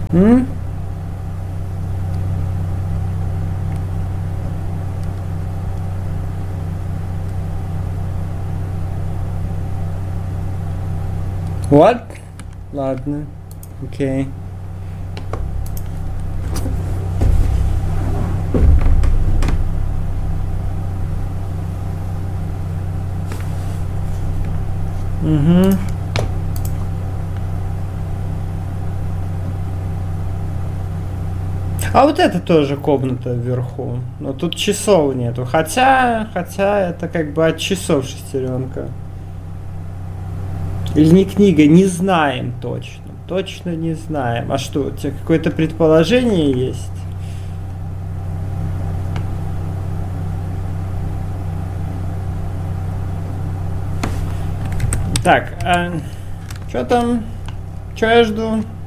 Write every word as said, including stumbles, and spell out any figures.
М? What? Ладно. Окей. Угу. А вот это тоже комната вверху. Но тут часов нету. Хотя, хотя это как бы от часов шестеренка. Или не книга, не знаем точно. Точно не знаем. А что, у тебя какое-то предположение есть? Так, а, что там? Что я жду?